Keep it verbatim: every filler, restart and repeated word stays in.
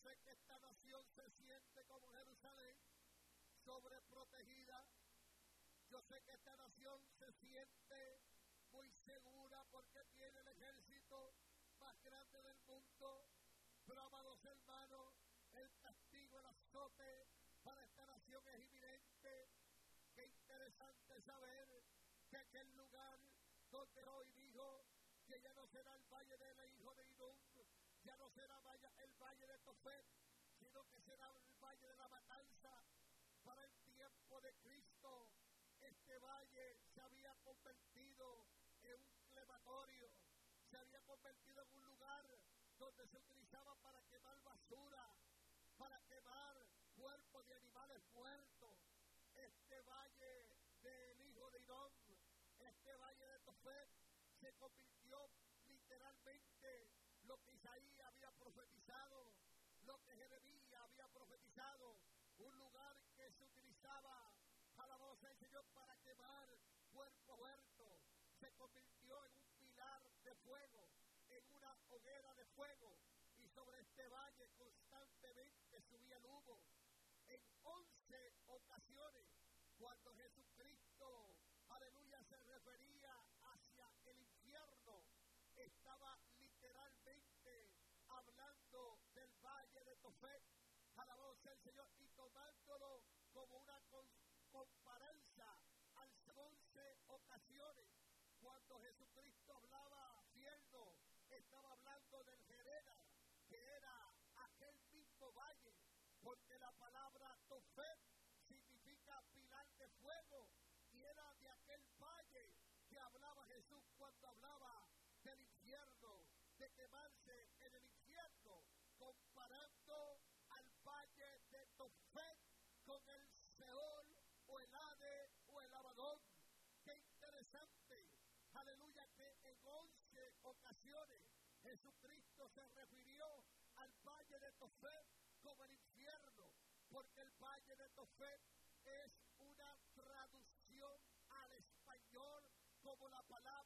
sé que esta nación se siente como Jerusalén, sobreprotegida. Yo sé que esta nación se siente muy segura porque tiene el ejército más grande del mundo. Pero, amados hermanos, el castigo, el azote para esta nación es inminente. Qué interesante saber que aquel lugar donde hoy dijo que ya no será el valle del hijo de Hinnom, ya no será el valle de Tofet, sino que será el valle de la matanza. Para el tiempo de Cristo, este valle se había convertido en un crematorio, se había convertido en un lugar donde se utilizaba para quemar basura, para quemar cuerpos de animales muertos. Este valle del hijo de Hinnom, este valle de Tofet, se convirtió literalmente lo que Isaías había profetizado, lo que Jeremías había profetizado, un lugar que se utilizaba a la voz del Señor para quemar cuerpos muertos. Se convirtió en un pilar de fuego, en una hoguera de fuego, y sobre este valle constantemente subía el humo. En once ocasiones, cuando Jesucristo, aleluya, se refería hacia el infierno, estaba literalmente hablando del valle de Tofet, alabado sea el Señor, y tomándolo como una comparanza a las once ocasiones. Cuando Jesucristo hablaba infierno, estaba hablando del Gerena, que era aquel mismo valle, porque la palabra Tofet significa pilar de fuego, y era de aquel valle que hablaba Jesús cuando hablaba del infierno, de quemarse en el infierno, comparando al valle de Tofet con el Seol o el Hades o el Abadón. Qué interesante, aleluya, que en once ocasiones Jesucristo se refirió al valle de Tofet como el infierno, porque el valle de Tofet es una traducción al español como la palabra